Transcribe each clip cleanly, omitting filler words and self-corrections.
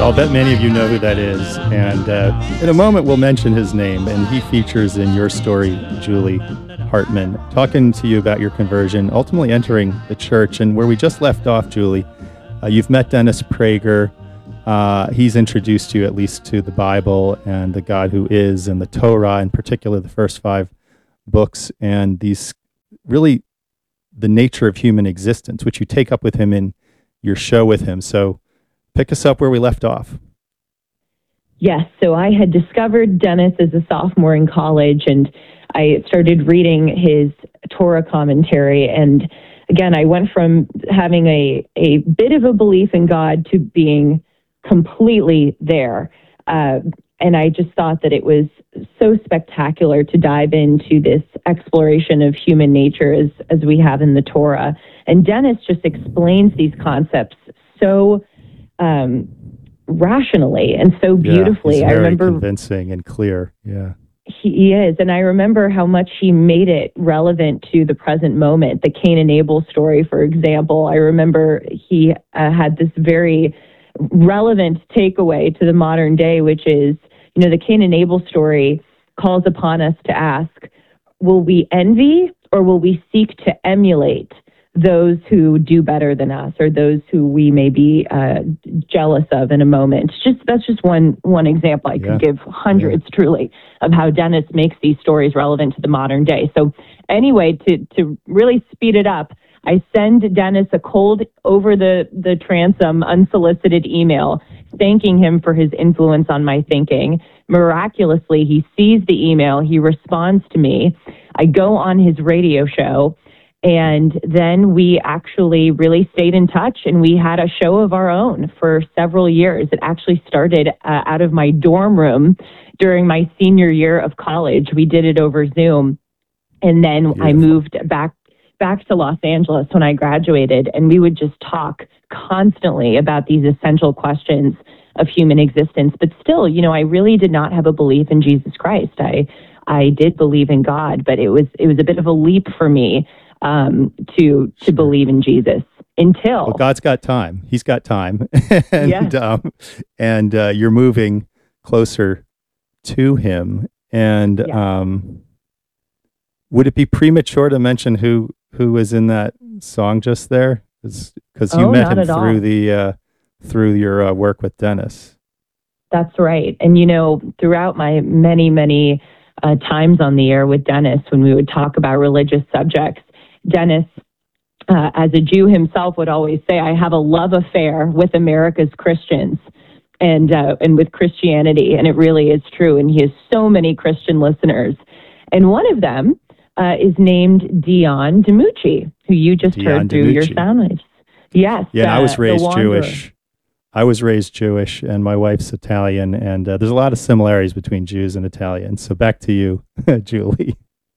I'll bet many of you know who that is. And in a moment, we'll mention his name. And he features in your story, Julie Hartman, talking to you about your conversion, ultimately entering the church. And where we just left off, Julie, you've met Dennis Prager. He's introduced you at least to the Bible and the God who is, and the Torah, in particular, the first 5 books, and these really the nature of human existence, which you take up with him in your show with him. So pick us up where we left off. Yes, so I had discovered Dennis as a sophomore in college, and I started reading his Torah commentary. And again, I went from having a bit of a belief in God to being completely there. And I just thought that it was so spectacular to dive into this exploration of human nature as we have in the Torah. And Dennis just explains these concepts so rationally and so beautifully. He's very I remember convincing and clear. Yeah, he is, and I remember how much he made it relevant to the present moment. The Cain and Abel story, for example, I remember he had this very relevant takeaway to the modern day, which is, the Cain and Abel story calls upon us to ask, will we envy or will we seek to emulate those who do better than us, or those who we may be jealous of in a moment? That's just one example. I could give hundreds, truly, of how Dennis makes these stories relevant to the modern day. So anyway, to really speed it up, I send Dennis a cold, over the transom, unsolicited email thanking him for his influence on my thinking. Miraculously, he sees the email. He responds to me. I go on his radio show. And then we actually really stayed in touch, and we had a show of our own for several years. It actually started out of my dorm room during my senior year of college. We did it over Zoom. And then Beautiful. I moved back to Los Angeles when I graduated, and we would just talk constantly about these essential questions of human existence. But still, I really did not have a belief in Jesus Christ. I did believe in God, but it was a bit of a leap for me to believe in Jesus until God's got time. He's got time, and you're moving closer to Him. And would it be premature to mention who was in that song just there? Because you met him through your work with Dennis. That's right. And throughout my many times on the air with Dennis, when we would talk about religious subjects, Dennis, as a Jew himself, would always say, I have a love affair with America's Christians and with Christianity. And it really is true. And he has so many Christian listeners. And one of them is named Dion DiMucci, who you just heard through your sound waves. Yes. Yeah, and I was raised Jewish. And my wife's Italian. And there's a lot of similarities between Jews and Italians. So back to you, Julie.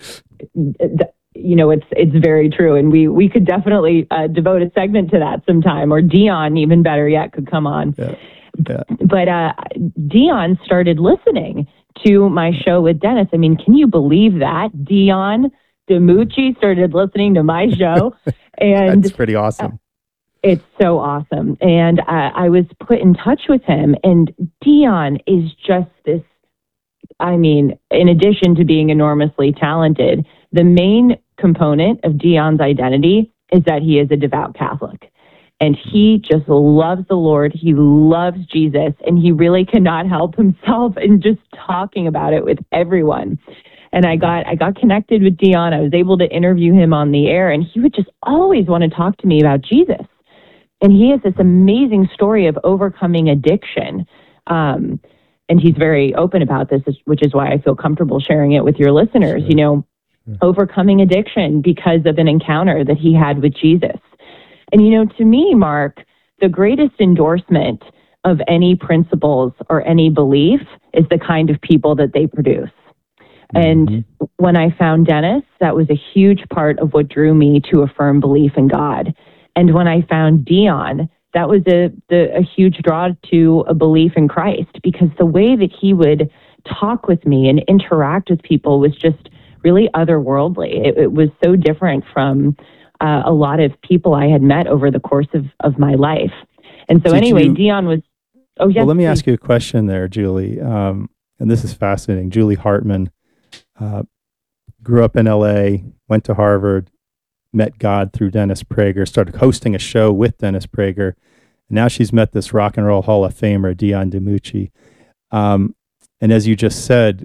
It's very true. And we could definitely devote a segment to that sometime, or Dion, even better yet, could come on. Yeah. But Dion started listening to my show with Dennis. I mean, can you believe that? Dion DiMucci started listening to my show. And that's pretty awesome. It's so awesome. And I was put in touch with him, and Dion is just this, in addition to being enormously talented, the main component of Dion's identity is that he is a devout Catholic. And he just loves the Lord. He loves Jesus. And he really cannot help himself in just talking about it with everyone. And I got connected with Dion. I was able to interview him on the air. And he would just always want to talk to me about Jesus. And he has this amazing story of overcoming addiction. And he's very open about this, which is why I feel comfortable sharing it with your listeners. Sure. Overcoming addiction because of an encounter that he had with Jesus. And, to me, Mark, the greatest endorsement of any principles or any belief is the kind of people that they produce. And when I found Dennis, that was a huge part of what drew me to a firm belief in God. And when I found Dion, that was a huge draw to a belief in Christ, because the way that he would talk with me and interact with people was just really otherworldly. It was so different from a lot of people I had met over the course of my life. And so Dion was Oh, yes. Well, let me Please. ask you a question there, Julie. And this is fascinating. Julie Hartman uh, grew up in LA, went to Harvard, met God through Dennis Prager, started hosting a show with Dennis Prager. And now she's met this Rock and Roll Hall of Famer, Dion DiMucci. And as you just said,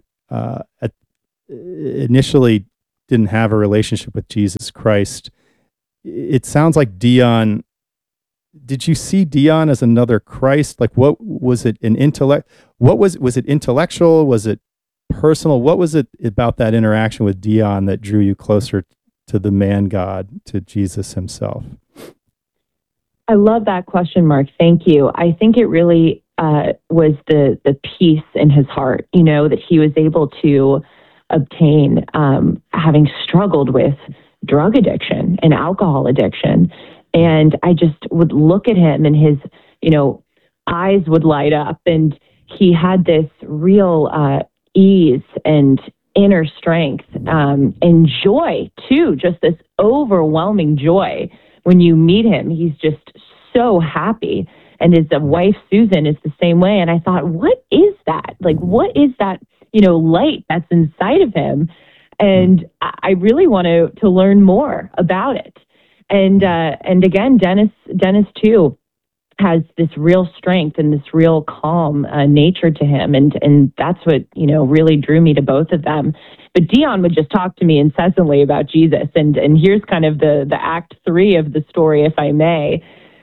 initially didn't have a relationship with Jesus Christ. It sounds like Dion. Did you see Dion as another Christ? Like, what was it? An intellect? What was it intellectual? Was it personal? What was it about that interaction with Dion that drew you closer to the man God, to Jesus himself? I love that question, Mark. Thank you. I think it really was the peace in his heart, that he was able to obtain, having struggled with drug addiction and alcohol addiction. And I just would look at him and his, eyes would light up, and he had this real ease and inner strength and joy too, just this overwhelming joy. When you meet him, he's just so happy. And his wife, Susan, is the same way. And I thought, what is that? Like, what is that, light that's inside of him? And I really want to learn more about it. And again, Dennis too has this real strength and this real calm nature to him. And that's what, really drew me to both of them. But Dion would just talk to me incessantly about Jesus. And here's kind of the act 3 of the story, if I may.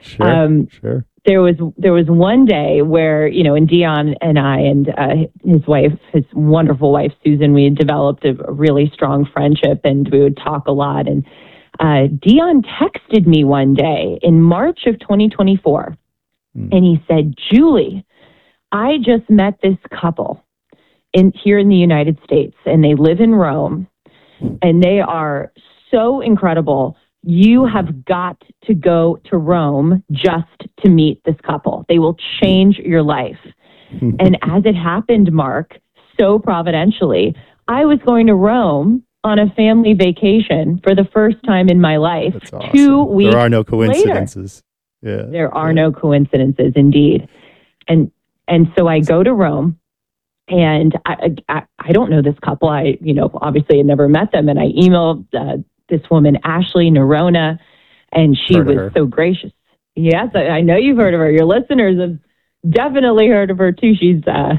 Sure. There was one day where, and Dion and I and his wife, his wonderful wife, Susan, we had developed a really strong friendship, and we would talk a lot. And Dion texted me one day in March of 2024, and he said, Julie, I just met this couple here in the United States, and they live in Rome, and they are so incredible. You have got to go to Rome just to meet this couple. They will change your life. And as it happened, Mark, so providentially, I was going to Rome on a family vacation for the first time in my life. That's awesome. 2 weeks There are no coincidences. Later. Yeah. There are no coincidences, indeed. And so I go to Rome, and I don't know this couple. I obviously had never met them, and I emailed this woman, Ashley Nerona, and she was so gracious. Yes, I know you've heard of her. Your listeners have definitely heard of her too. She's,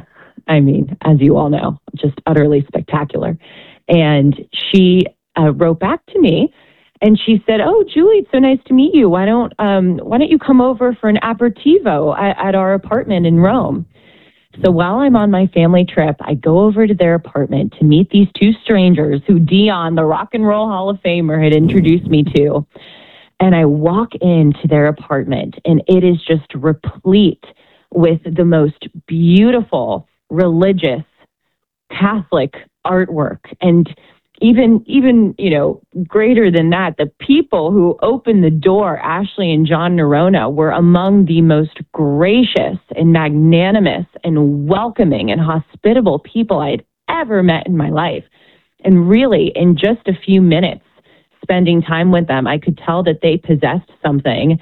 as you all know, just utterly spectacular. And she wrote back to me, and she said, "Oh, Julie, it's so nice to meet you. Why don't you come over for an aperitivo at our apartment in Rome?" So while I'm on my family trip, I go over to their apartment to meet these 2 strangers who Dion, the Rock and Roll Hall of Famer, had introduced me to. And I walk into their apartment, and it is just replete with the most beautiful religious Catholic artwork. And even greater than that, the people who opened the door, Ashley and John Nerona, were among the most gracious and magnanimous and welcoming and hospitable people I'd ever met in my life. And really, in just a few minutes spending time with them, I could tell that they possessed something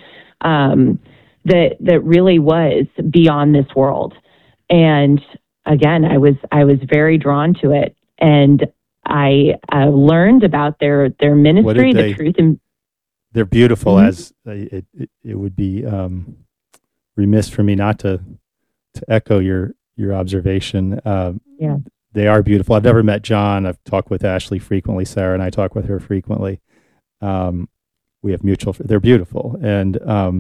that really was beyond this world. And again, I was very drawn to it. And I learned about their ministry, the truth. And they're beautiful. As it would be remiss for me not to echo your observation. Yeah, they are beautiful. I've never met John. I've talked with Ashley frequently. Sarah and I talk with her frequently. We have mutual. They're beautiful, and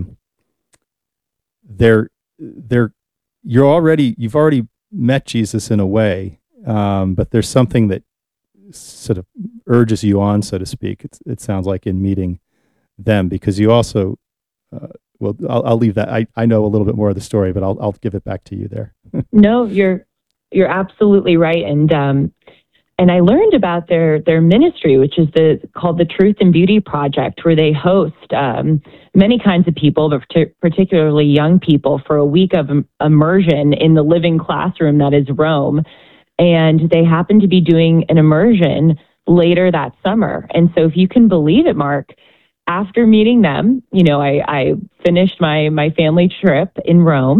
you've already met Jesus in a way, but there's something that sort of urges you on, so to speak. It sounds like in meeting them, because you also, I'll leave that. I know a little bit more of the story, but I'll give it back to you there. No, you're absolutely right. And I learned about their ministry, which is called the Truth and Beauty Project, where they host many kinds of people, but particularly young people, for a week of immersion in the living classroom that is Rome. And they happen to be doing an immersion later that summer. And so if you can believe it, Mark, after meeting them, I finished my family trip in Rome.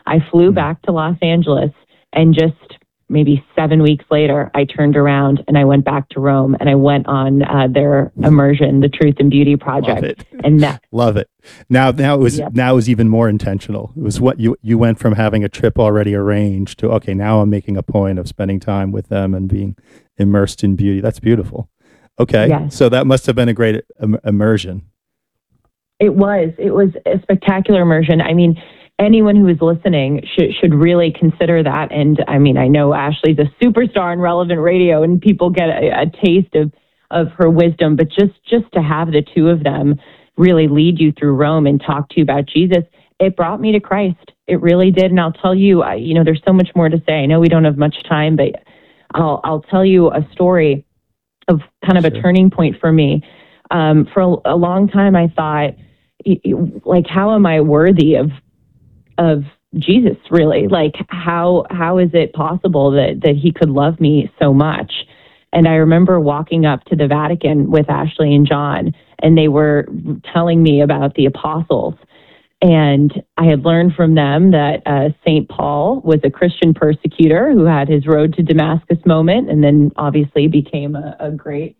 I flew back to Los Angeles, and just maybe 7 weeks later, I turned around and I went back to Rome, and I went on their immersion, the Truth and Beauty Project. Love it. And that, Love it. Now it was even more intentional. It was what you went from having a trip already arranged to, okay, now I'm making a point of spending time with them and being immersed in beauty. That's beautiful. Okay. yes. So that must have been a great immersion. It was a spectacular immersion. I mean, anyone who is listening should really consider that. And I mean, I know Ashley's a superstar in Relevant Radio, and people get a taste of her wisdom, but just to have the two of them really lead you through Rome and talk to you about Jesus, it brought me to Christ. It really did. And I'll tell you, there's so much more to say. I know we don't have much time, but I'll tell you a story of kind of a turning point for me. For a long time, I thought, like, how am I worthy of Jesus, really? Like, how is it possible that he could love me so much? And I remember walking up to the Vatican with Ashley and John, and they were telling me about the apostles. And I had learned from them that St. Paul was a Christian persecutor who had his road to Damascus moment, and then obviously became a great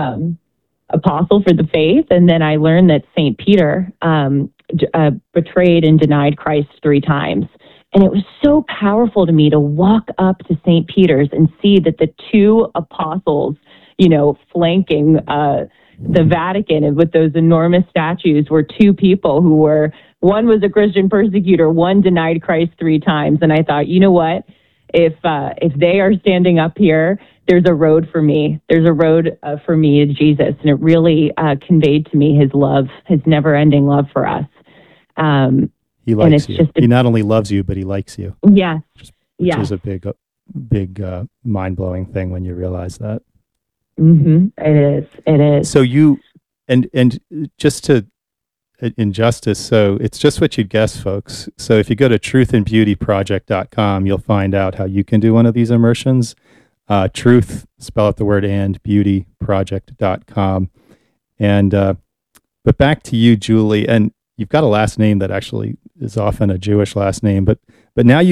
apostle for the faith. And then I learned that St. Peter betrayed and denied Christ 3 times. And it was so powerful to me to walk up to St. Peter's and see that the 2 apostles, flanking the Vatican and with those enormous statues, were 2 people who were, one was a Christian persecutor, one denied Christ 3 times. And I thought, you know what? If they are standing up here, there's a road for me. There's a road for me to Jesus. And it really conveyed to me his love, his never-ending love for us. He likes you. He not only loves you, but he likes you. Yes. Which is a big mind-blowing thing when you realize that. Mm-hmm. It is. So you, and just to, in justice, so it's just what you'd guess, folks. So if you go to truthandbeautyproject.com, you'll find out how you can do one of these immersions. Truth, spell out the word and, beautyproject.com. And, but back to you, Julie, and you've got a last name that actually is often a Jewish last name, but now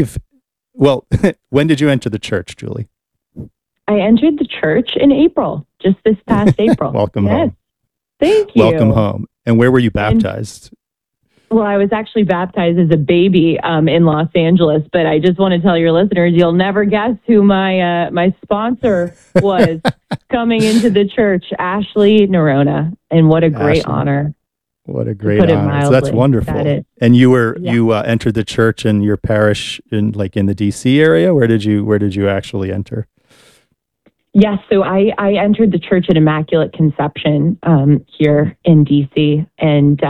when did you enter the church, Julie? I entered the church in April, just this past April. Welcome home. Thank you. Welcome home. And where were you baptized? Well, I was actually baptized as a baby in Los Angeles, but I just want to tell your listeners, you'll never guess who my sponsor was coming into the church, Ashley Nerona. And what a great honor. What a great honor. So that's wonderful. And you entered the church in your parish in the DC area? Where did you actually enter? Yes, so I entered the Church at Immaculate Conception here in DC, and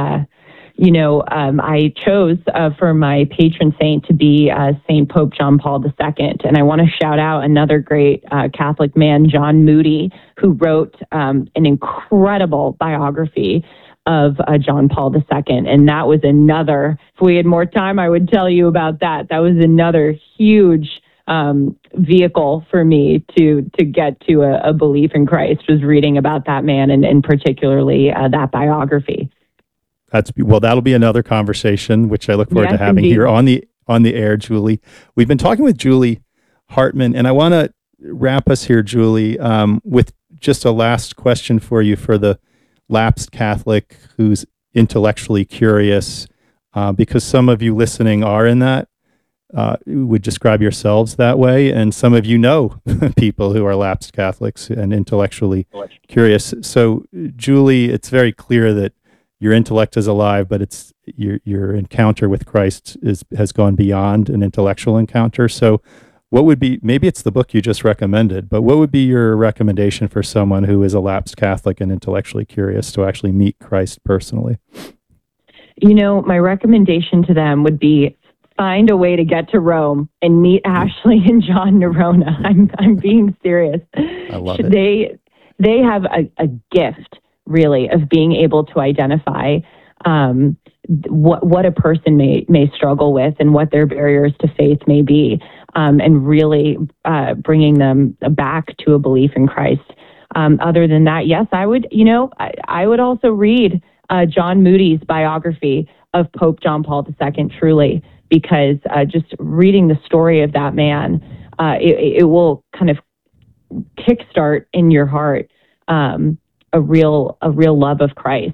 I chose for my patron saint to be Saint Pope John Paul II, and I want to shout out another great Catholic man, John Moody, who wrote an incredible biography of John Paul II, and that was another. If we had more time, I would tell you about that. That was another huge vehicle for me to get to a belief in Christ, was reading about that man and particularly that biography. That'll be another conversation, which I look forward to having here on the air, Julie. We've been talking with Julie Hartman, and I want to wrap us here, Julie, with just a last question for you for the lapsed Catholic who's intellectually curious, because some of you listening are in that. Would describe yourselves that way, and some of you know people who are lapsed Catholics and intellectually curious. So, Julie, it's very clear that your intellect is alive, but it's your encounter with Christ has gone beyond an intellectual encounter. So, what would be, maybe it's the book you just recommended, but what would be your recommendation for someone who is a lapsed Catholic and intellectually curious to actually meet Christ personally? My recommendation to them would be, find a way to get to Rome and meet Ashley and John Nerona. I'm being serious. I love it. They have a gift, really, of being able to identify what a person may struggle with and what their barriers to faith may be, and really bringing them back to a belief in Christ. Other than that, yes, I would. I would also read John Moody's biography of Pope John Paul II. Truly, because just reading the story of that man, it will kind of kickstart in your heart a real love of Christ.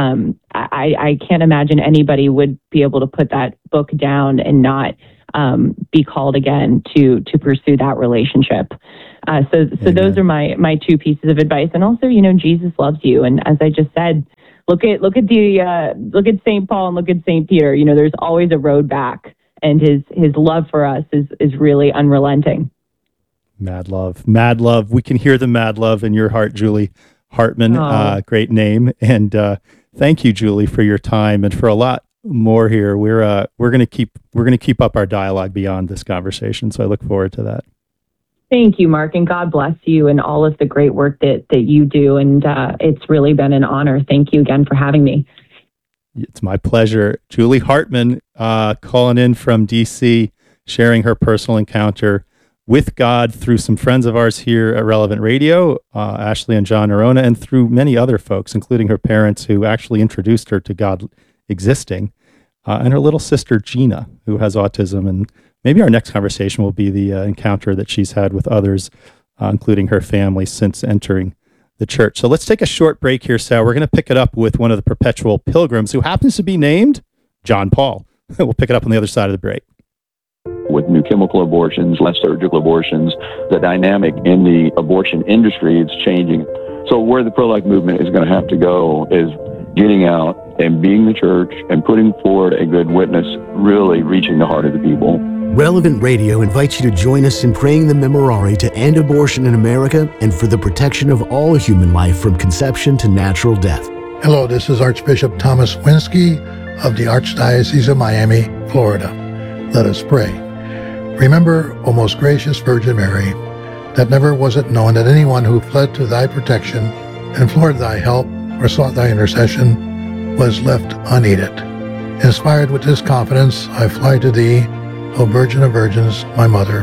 I can't imagine anybody would be able to put that book down and not be called again to pursue that relationship. So those are my two pieces of advice. And also, Jesus loves you. And as I just said, look at St. Paul and look at St. Peter. There's always a road back, and his love for us is really unrelenting. Mad love. We can hear the mad love in your heart, Julie Hartman. Great name. And thank you, Julie, for your time and for a lot more here. We're going to keep up our dialogue beyond this conversation. So I look forward to that. Thank you, Mark, and God bless you and all of the great work that you do. And it's really been an honor. Thank you again for having me. It's my pleasure. Julie Hartman, calling in from DC, sharing her personal encounter with God through some friends of ours here at Relevant Radio, Ashley and John Arona, and through many other folks, including her parents who actually introduced her to God existing, and her little sister, Gina, who has autism. And maybe our next conversation will be the encounter that she's had with others, including her family, since entering the church. So let's take a short break here, Sal. We're going to pick it up with one of the perpetual pilgrims who happens to be named John Paul. We'll pick it up on the other side of the break. With new chemical abortions, less surgical abortions, the dynamic in the abortion industry is changing. So where the pro-life movement is going to have to go is getting out and being the church and putting forward a good witness, really reaching the heart of the people. Relevant Radio invites you to join us in praying the Memorare to end abortion in America and for the protection of all human life from conception to natural death. Hello, this is Archbishop Thomas Winsky of the Archdiocese of Miami, Florida. Let us pray. Remember, O most gracious Virgin Mary, that never was it known that anyone who fled to thy protection, implored thy help, or sought thy intercession was left unaided. Inspired with this confidence, I fly to thee, O Virgin of Virgins, my Mother.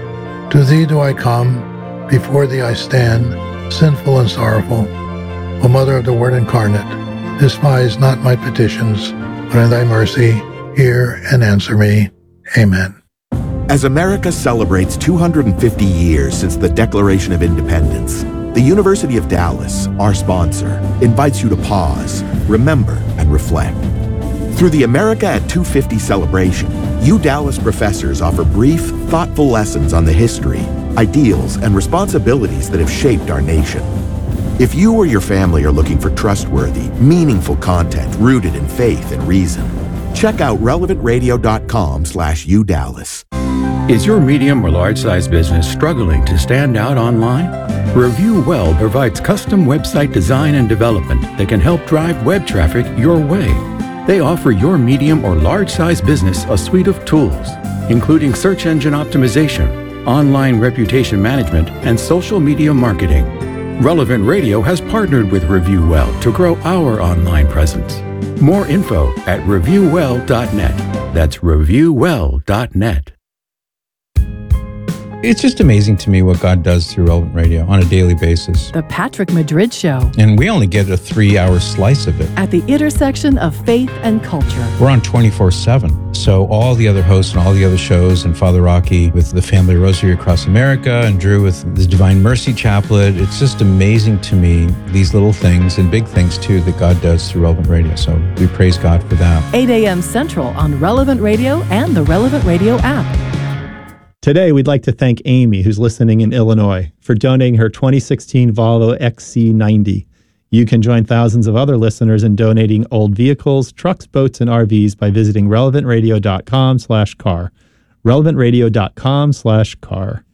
To thee do I come, before thee I stand, sinful and sorrowful. O Mother of the Word incarnate, despise not my petitions, but in thy mercy hear and answer me. Amen. As America celebrates 250 years since the Declaration of Independence, the University of Dallas, our sponsor, invites you to pause, remember, and reflect. Through the America at 250 celebration, UDallas professors offer brief, thoughtful lessons on the history, ideals, and responsibilities that have shaped our nation. If you or your family are looking for trustworthy, meaningful content rooted in faith and reason, check out relevantradio.com/UDallas. Is your medium or large size business struggling to stand out online? Review Well provides custom website design and development that can help drive web traffic your way. They offer your medium or large size business a suite of tools, including search engine optimization, online reputation management, and social media marketing. Relevant Radio has partnered with Review Well to grow our online presence. More info at reviewwell.net. That's reviewwell.net. It's just amazing to me what God does through Relevant Radio on a daily basis. The Patrick Madrid Show. And we only get a 3-hour slice of it. At the intersection of faith and culture. We're on 24/7. So all the other hosts and all the other shows, and Father Rocky with the Family Rosary Across America, and Drew with the Divine Mercy Chaplet. It's just amazing to me, these little things and big things too that God does through Relevant Radio. So we praise God for that. 8 a.m. Central on Relevant Radio and the Relevant Radio app. Today, we'd like to thank Amy, who's listening in Illinois, for donating her 2016 Volvo XC90. You can join thousands of other listeners in donating old vehicles, trucks, boats, and RVs by visiting relevantradio.com/car. relevantradio.com/car.